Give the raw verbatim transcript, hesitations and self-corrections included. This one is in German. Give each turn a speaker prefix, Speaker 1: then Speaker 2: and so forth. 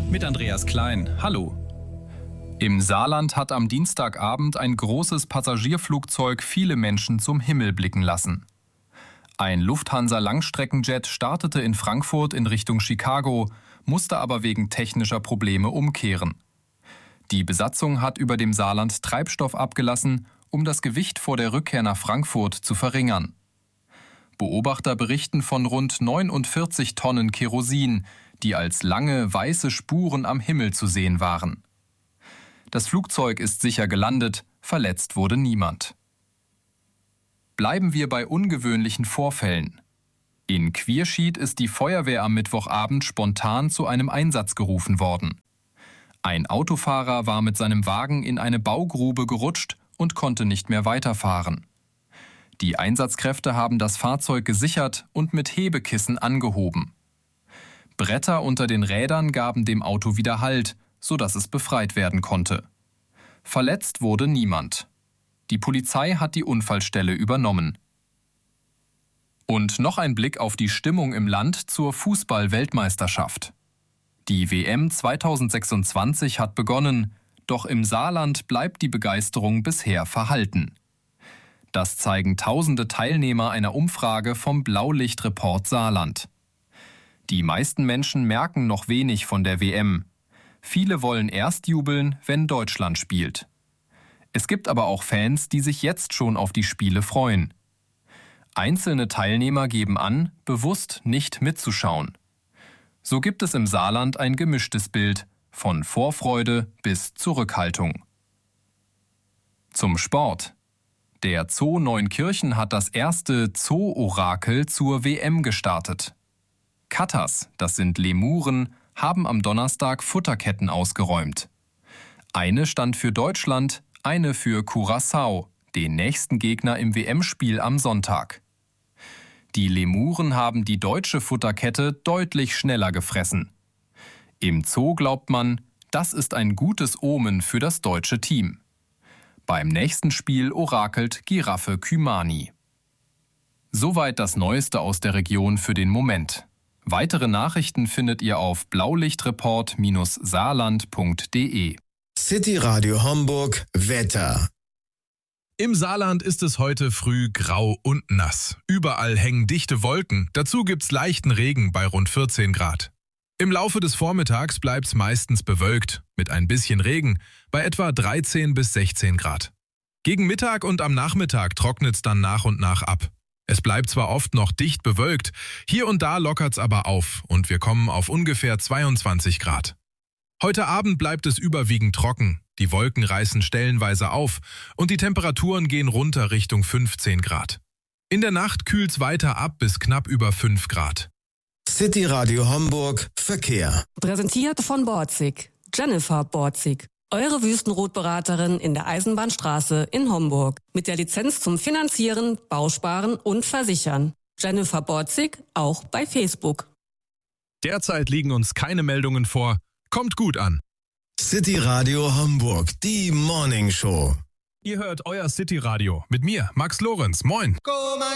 Speaker 1: Mit Andreas Klein. Hallo. Im Saarland hat am Dienstagabend ein großes Passagierflugzeug viele Menschen zum Himmel blicken lassen. Ein Lufthansa-Langstreckenjet startete in Frankfurt in Richtung Chicago, musste aber wegen technischer Probleme umkehren. Die Besatzung hat über dem Saarland Treibstoff abgelassen, um das Gewicht vor der Rückkehr nach Frankfurt zu verringern. Beobachter berichten von rund neunundvierzig Tonnen Kerosin, die als lange weiße Spuren am Himmel zu sehen waren. Das Flugzeug ist sicher gelandet, verletzt wurde niemand. Bleiben wir bei ungewöhnlichen Vorfällen. In Quierschied ist die Feuerwehr am Mittwochabend spontan zu einem Einsatz gerufen worden. Ein Autofahrer war mit seinem Wagen in eine Baugrube gerutscht und konnte nicht mehr weiterfahren. Die Einsatzkräfte haben das Fahrzeug gesichert und mit Hebekissen angehoben. Bretter unter den Rädern gaben dem Auto wieder Halt, sodass es befreit werden konnte. Verletzt wurde niemand. Die Polizei hat die Unfallstelle übernommen. Und noch ein Blick auf die Stimmung im Land zur Fußball-Weltmeisterschaft. Die W M zweitausendsechsundzwanzig hat begonnen, doch im Saarland bleibt die Begeisterung bisher verhalten. Das zeigen tausende Teilnehmer einer Umfrage vom Blaulichtreport Saarland. Die meisten Menschen merken noch wenig von der W M. Viele wollen erst jubeln, wenn Deutschland spielt. Es gibt aber auch Fans, die sich jetzt schon auf die Spiele freuen. Einzelne Teilnehmer geben an, bewusst nicht mitzuschauen. So gibt es im Saarland ein gemischtes Bild, von Vorfreude bis Zurückhaltung. Zum Sport. Der Zoo Neunkirchen hat das erste Zoo-Orakel zur W M gestartet. Katas, das sind Lemuren, haben am Donnerstag Futterketten ausgeräumt. Eine stand für Deutschland, eine für Curaçao, den nächsten Gegner im W M-Spiel am Sonntag. Die Lemuren haben die deutsche Futterkette deutlich schneller gefressen. Im Zoo glaubt man, das ist ein gutes Omen für das deutsche Team. Beim nächsten Spiel orakelt Giraffe Kümani. Soweit das Neueste aus der Region für den Moment. Weitere Nachrichten findet ihr auf blaulichtreport saarland punkt de.
Speaker 2: City Radio Homburg Wetter.
Speaker 3: Im Saarland ist es heute früh grau und nass. Überall hängen dichte Wolken. Dazu gibt's leichten Regen bei rund vierzehn Grad. Im Laufe des Vormittags bleibt's meistens bewölkt, mit ein bisschen Regen, bei etwa dreizehn bis sechzehn Grad. Gegen Mittag und am Nachmittag trocknet's dann nach und nach ab. Es bleibt zwar oft noch dicht bewölkt, hier und da lockert's aber auf und wir kommen auf ungefähr zweiundzwanzig Grad. Heute Abend bleibt es überwiegend trocken, die Wolken reißen stellenweise auf und die Temperaturen gehen runter Richtung fünfzehn Grad. In der Nacht kühlt's weiter ab bis knapp über fünf Grad.
Speaker 2: City Radio Homburg Verkehr.
Speaker 4: Präsentiert von Borzig. Jennifer Borzig. Eure Wüstenrotberaterin in der Eisenbahnstraße in Homburg. Mit der Lizenz zum Finanzieren, Bausparen und Versichern. Jennifer Borzig auch bei Facebook.
Speaker 3: Derzeit liegen uns keine Meldungen vor. Kommt gut an.
Speaker 2: City Radio Homburg, die Morning Show.
Speaker 3: Ihr hört euer City Radio mit mir, Max Lorenz. Moin.